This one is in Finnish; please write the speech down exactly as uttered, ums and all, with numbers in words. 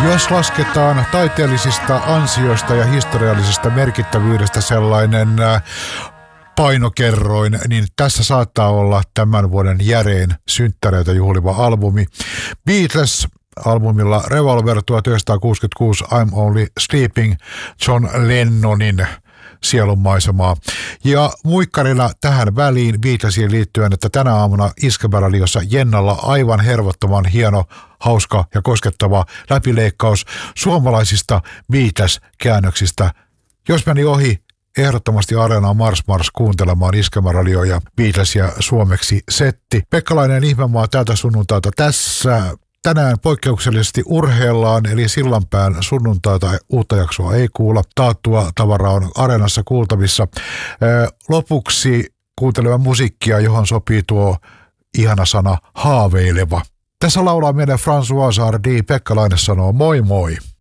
Jos lasketaan taiteellisista ansioista ja historiallisesta merkittävyydestä sellainen painokerroin, niin tässä saattaa olla tämän vuoden järein synttäreitä juhliva albumi. Beatles albumilla Revolver tuhatyhdeksänsataakuusikymmentäkuusi, I'm Only Sleeping, John Lennonin sielunmaisemaa. Ja muikkarina tähän väliin Beatlesiin liittyen, että tänä aamuna Iskelmä-radiossa Jennalla aivan hervottoman hieno, hauska ja koskettava läpileikkaus suomalaisista Beatles-käännöksistä. Jos meni ohi, ehdottomasti Areenaan Mars Mars kuuntelemaan Iskelmä-radio ja Beatlesia suomeksi setti. Pekkalainen Ihmemaa täältä sunnuntaita tässä. Tänään poikkeuksellisesti urheillaan, eli Sillanpään sunnuntaita uutta jaksoa ei kuulla. Taattua tavaraa on Areenassa kuultavissa. Lopuksi kuuntelemme musiikkia, johon sopii tuo ihana sana haaveileva. Tässä laulaa meidän François Hardy. Pekkalainen sanoo moi moi.